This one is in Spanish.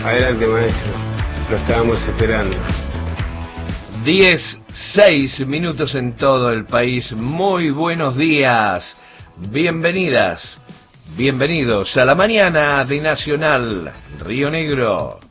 Adelante, maestro. Lo estábamos esperando. 6 en todo el país. Muy buenos días. Bienvenidas, bienvenidos a la mañana de Nacional Río Negro.